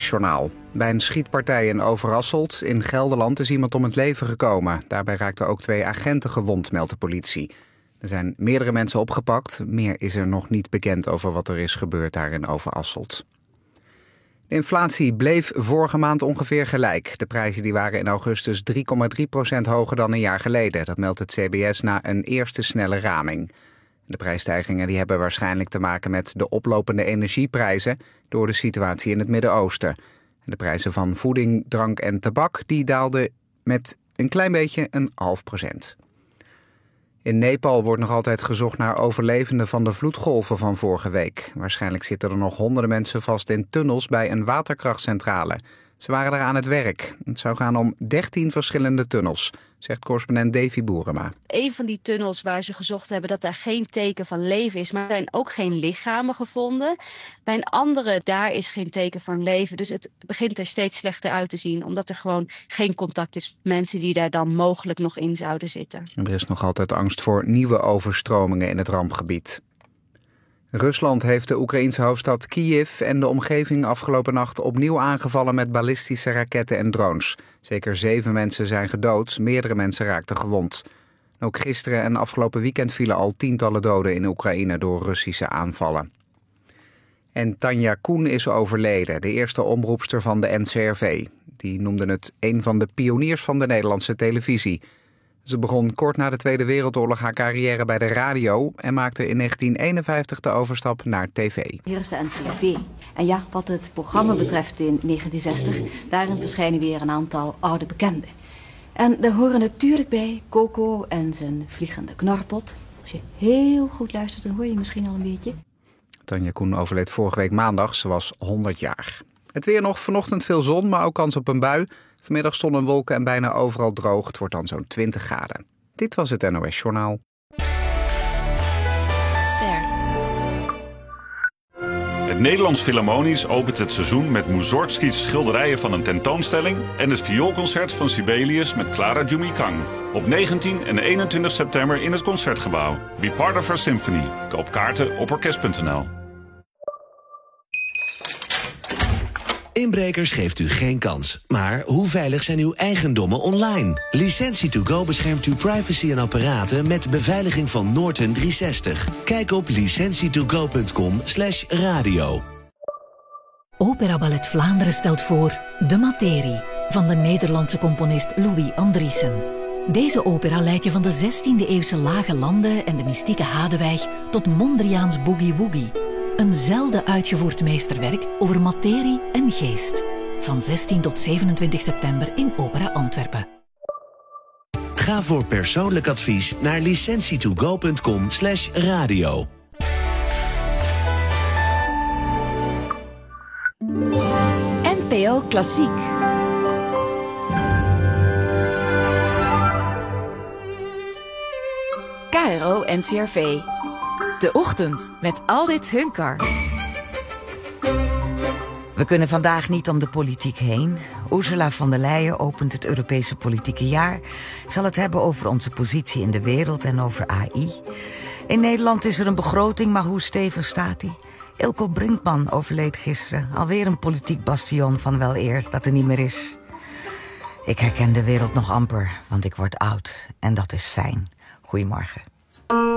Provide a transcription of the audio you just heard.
NOS-journaal. Bij een schietpartij in Overasselt in Gelderland is iemand om het leven gekomen. Daarbij raakten ook 2 agenten gewond, meldt de politie. Er zijn meerdere mensen opgepakt. Meer is er nog niet bekend over wat er is gebeurd daar in Overasselt. De inflatie bleef vorige maand ongeveer gelijk. De prijzen die waren in augustus 3,3% hoger dan een jaar geleden. Dat meldt het CBS na een eerste snelle raming. De prijsstijgingen die hebben waarschijnlijk te maken met de oplopende energieprijzen door de situatie in het Midden-Oosten. De prijzen van voeding, drank en tabak die daalden met een klein beetje 0,5%. In Nepal wordt nog altijd gezocht naar overlevenden van de vloedgolven van vorige week. Waarschijnlijk zitten er nog honderden mensen vast in tunnels bij een waterkrachtcentrale. Ze waren daar aan het werk. Het zou gaan om 13 verschillende tunnels, zegt correspondent Davy Boerema. Een van die tunnels waar ze gezocht hebben dat daar geen teken van leven is, maar er zijn ook geen lichamen gevonden. Bij een andere, daar is geen teken van leven. Dus het begint er steeds slechter uit te zien, omdat er gewoon geen contact is met mensen die daar dan mogelijk nog in zouden zitten. Er is nog altijd angst voor nieuwe overstromingen in het rampgebied. Rusland heeft de Oekraïense hoofdstad Kiev en de omgeving afgelopen nacht opnieuw aangevallen met ballistische raketten en drones. Zeker 7 mensen zijn gedood, meerdere mensen raakten gewond. Ook gisteren en afgelopen weekend vielen al tientallen doden in Oekraïne door Russische aanvallen. En Tanja Koen is overleden, de eerste omroepster van de NCRV. Die noemde het een van de pioniers van de Nederlandse televisie. Ze begon kort na de Tweede Wereldoorlog haar carrière bij de radio en maakte in 1951 de overstap naar tv. Hier is de NCRV. En ja, wat het programma betreft in 1960, daarin verschijnen weer een aantal oude bekenden. En daar horen natuurlijk bij Coco en zijn vliegende knorpot. Als je heel goed luistert, dan hoor je misschien al een beetje. Tanja Koen overleed vorige week maandag, ze was 100 jaar. Het weer nog, vanochtend veel zon, maar ook kans op een bui. Vanmiddag stonden wolken en bijna overal droog. Het wordt dan zo'n 20 graden. Dit was het NOS Journaal. Ster. Het Nederlands Philharmonisch opent het seizoen met Mussorgskis schilderijen van een tentoonstelling en het vioolconcert van Sibelius met Clara Jumikang. Op 19 en 21 september in het Concertgebouw. Be part of our symphony. Koop kaarten op orkest.nl. Inbrekers geeft u geen kans. Maar hoe veilig zijn uw eigendommen online? Licentie2Go beschermt uw privacy en apparaten met beveiliging van Norton 360. Kijk op licentietogo.com/radio. Opera Ballet Vlaanderen stelt voor De Materie van de Nederlandse componist Louis Andriessen. Deze opera leidt je van de 16e-eeuwse lage landen en de mystieke Hadewijk tot Mondriaans Boogie Woogie. Een zelden uitgevoerd meesterwerk over materie en geest. Van 16 tot 27 september in Opera Antwerpen. Ga voor persoonlijk advies naar licentietogo.com/radio. NPO Klassiek. KRO NCRV. De Ochtend met Aldit Hunkar. We kunnen vandaag niet om de politiek heen. Ursula von der Leyen opent het Europese politieke jaar. Zal het hebben over onze positie in de wereld en over AI. In Nederland is er een begroting, maar hoe stevig staat die? Ilko Brinkman overleed gisteren. Alweer een politiek bastion van wel eer dat er niet meer is. Ik herken de wereld nog amper, want ik word oud. En dat is fijn. Goedemorgen.